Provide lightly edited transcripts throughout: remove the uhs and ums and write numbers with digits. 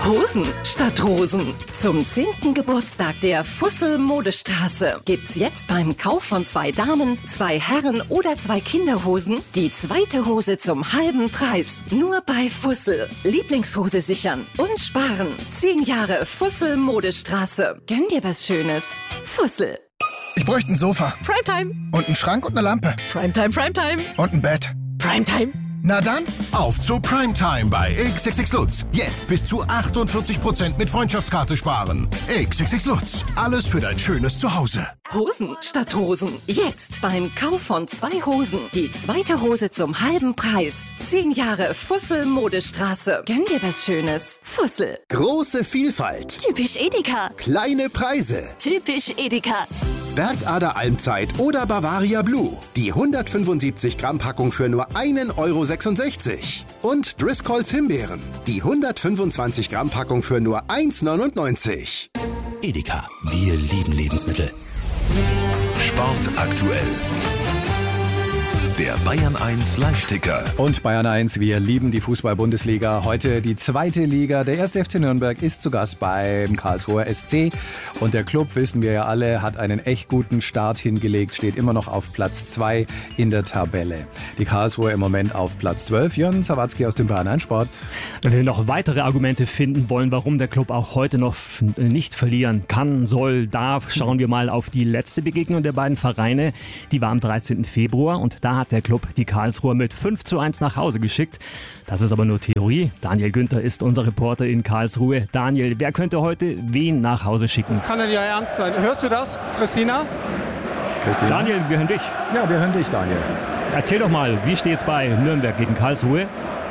Hosen statt Rosen. Zum 10. Geburtstag der Fussel-Modestraße gibt's jetzt beim Kauf von 2 Damen, 2 Herren oder 2 Kinderhosen die zweite Hose zum halben Preis. Nur bei Fussel. Lieblingshose sichern und sparen. 10 Jahre Fussel-Modestraße. Gönn dir was Schönes. Fussel. Ich bräuchte ein Sofa. Primetime. Und einen Schrank und eine Lampe. Primetime, Primetime. Und ein Bett. Primetime. Na dann, auf zu Primetime bei XXX Lutz. Jetzt bis zu 48% mit Freundschaftskarte sparen. XXX Lutz. Alles für dein schönes Zuhause. Hosen statt Hosen. Jetzt beim Kauf von 2 Hosen die zweite Hose zum halben Preis. 10 Jahre Fussel-Modestraße. Gönn dir was Schönes. Fussel. Große Vielfalt. Typisch Edeka. Kleine Preise. Typisch Edeka. Bergader Almzeit oder Bavaria Blue. Die 175 Gramm Packung für nur 1,66 €. Und Driscolls Himbeeren. Die 125 Gramm Packung für nur 1,99 €. Edeka, wir lieben Lebensmittel. Sport aktuell. Der Bayern 1 Live-Ticker. Und Bayern 1, wir lieben die Fußball-Bundesliga. Heute die zweite Liga. Der 1. FC Nürnberg ist zu Gast beim Karlsruher SC. Und der Club, wissen wir ja alle, hat einen echt guten Start hingelegt, steht immer noch auf Platz 2 in der Tabelle. Die Karlsruher im Moment auf Platz 12. Jörn Sawatzki aus dem Bayern 1 Sport. Wenn wir noch weitere Argumente finden wollen, warum der Club auch heute noch nicht verlieren kann, soll, darf, schauen wir mal auf die letzte Begegnung der beiden Vereine. Die war am 13. Februar und da hat der Club die Karlsruher mit 5:1 nach Hause geschickt. Das ist aber nur Theorie. Daniel Günther ist unser Reporter in Karlsruhe. Daniel, wer könnte heute wen nach Hause schicken? Das kann ja nicht ernst sein. Hörst du das, Christina? Daniel, wir hören dich. Ja, wir hören dich, Daniel. Erzähl doch mal, wie steht's bei Nürnberg gegen Karlsruhe?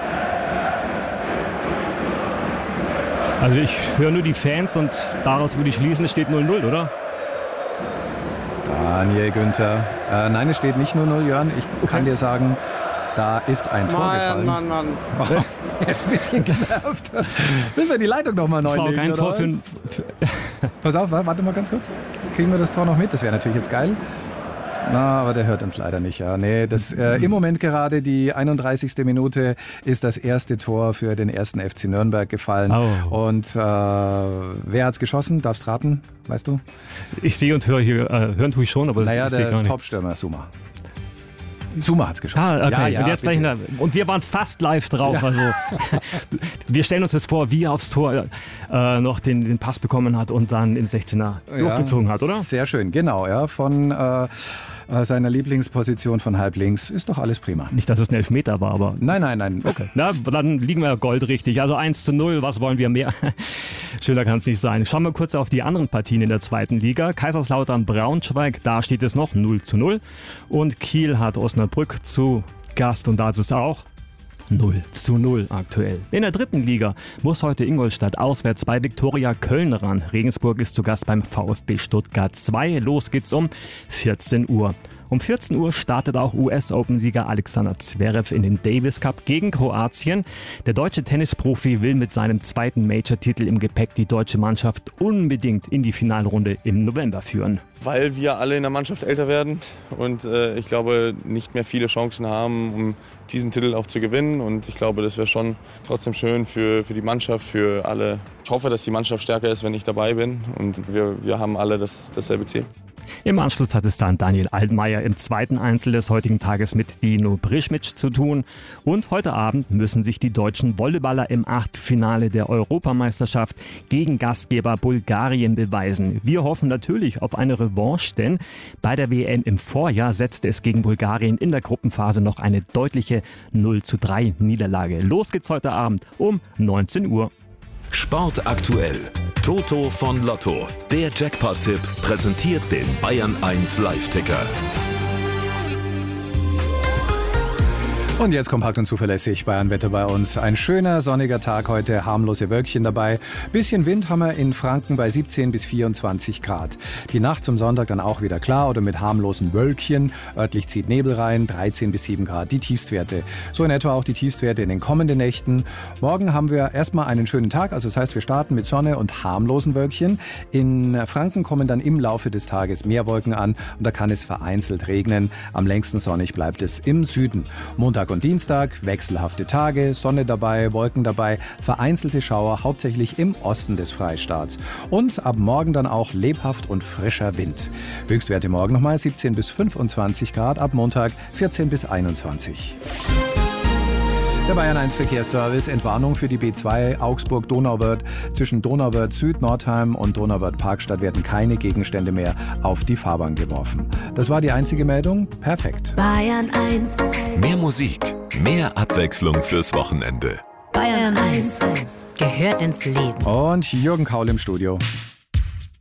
Also ich höre nur die Fans und daraus würde ich schließen, es steht 0-0, oder? Daniel Günther. Nein, es steht nicht nur 0, Jörn. Ich kann dir sagen, da ist ein Tor gefallen. Mann. Oh, jetzt ein bisschen genervt. Müssen wir die Leitung noch mal neu legen, kein Tor für Pass auf, warte mal ganz kurz. Kriegen wir das Tor noch mit? Das wäre natürlich jetzt geil. Na, aber der hört uns leider nicht. Ja. Nee, im Moment gerade die 31. Minute ist das erste Tor für den 1. FC Nürnberg gefallen. Oh. Und wer hat's geschossen? Darfst raten, weißt du? Ich sehe und höre hier, hören tue ich schon, aber naja, ich sehe gar nichts. Der Topstürmer, Zuma hat's geschossen. Okay. Ja, und jetzt gleich und wir waren fast live drauf. Ja. Also wir stellen uns das vor, wie er aufs Tor noch den Pass bekommen hat und dann im 16er durchgezogen hat, oder? Sehr schön, genau. Ja, von seiner Lieblingsposition von halb links ist doch alles prima. Nicht, dass es ein Elfmeter war, aber... Nein. Okay. Na, dann liegen wir goldrichtig. Also 1:0, was wollen wir mehr? Schöner kann es nicht sein. Schauen wir kurz auf die anderen Partien in der zweiten Liga. Kaiserslautern-Braunschweig, da steht es noch 0:0. Und Kiel hat Osnabrück zu Gast und da ist es auch 0:0 aktuell. In der dritten Liga muss heute Ingolstadt auswärts bei Viktoria Köln ran. Regensburg ist zu Gast beim VfB Stuttgart 2. Los geht's um 14 Uhr. Um 14 Uhr startet auch US-Open-Sieger Alexander Zverev in den Davis Cup gegen Kroatien. Der deutsche Tennisprofi will mit seinem zweiten Major-Titel im Gepäck die deutsche Mannschaft unbedingt in die Finalrunde im November führen. Weil wir alle in der Mannschaft älter werden und ich glaube, nicht mehr viele Chancen haben, um diesen Titel auch zu gewinnen. Und ich glaube, das wäre schon trotzdem schön für die Mannschaft, für alle. Ich hoffe, dass die Mannschaft stärker ist, wenn ich dabei bin. Und wir haben alle dasselbe Ziel. Im Anschluss hat es dann Daniel Altmaier im zweiten Einzel des heutigen Tages mit Dino Brischmic zu tun. Und heute Abend müssen sich die deutschen Volleyballer im Achtelfinale der Europameisterschaft gegen Gastgeber Bulgarien beweisen. Wir hoffen natürlich auf eine Revanche, denn bei der WM im Vorjahr setzte es gegen Bulgarien in der Gruppenphase noch eine deutliche 0:3 Niederlage. Los geht's heute Abend um 19 Uhr. Sport aktuell. Toto von Lotto. Der Jackpot-Tipp präsentiert den Bayern 1 Live-Ticker. Und jetzt kompakt und zuverlässig Bayern-Wetter bei uns. Ein schöner sonniger Tag heute, harmlose Wölkchen dabei. Bisschen Wind haben wir in Franken bei 17 bis 24 Grad. Die Nacht zum Sonntag dann auch wieder klar oder mit harmlosen Wölkchen. Örtlich zieht Nebel rein, 13 bis 7 Grad die Tiefstwerte. So in etwa auch die Tiefstwerte in den kommenden Nächten. Morgen haben wir erstmal einen schönen Tag, also das heißt, wir starten mit Sonne und harmlosen Wölkchen. In Franken kommen dann im Laufe des Tages mehr Wolken an und da kann es vereinzelt regnen. Am längsten sonnig bleibt es im Süden. Montag Montag und Dienstag wechselhafte Tage, Sonne dabei, Wolken dabei, vereinzelte Schauer, hauptsächlich im Osten des Freistaats. Und ab morgen dann auch lebhaft und frischer Wind. Höchstwerte morgen nochmal 17 bis 25 Grad, ab Montag 14 bis 21. Der Bayern 1 Verkehrsservice, Entwarnung für die B2 Augsburg-Donauwörth. Zwischen Donauwörth Süd, Nordheim und Donauwörth Parkstadt werden keine Gegenstände mehr auf die Fahrbahn geworfen. Das war die einzige Meldung. Perfekt. Bayern 1. Mehr Musik, mehr Abwechslung fürs Wochenende. Bayern 1 gehört ins Leben. Und Jürgen Kaul im Studio.